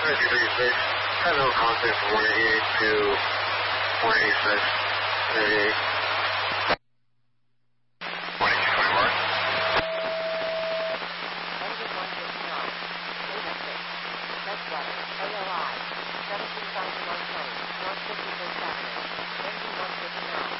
3336. Had no contact from 188 to 186. 38. 2221. Engine 159. Data 6. Redwater, AOI. 17,120. North 55th Avenue. Engine 159.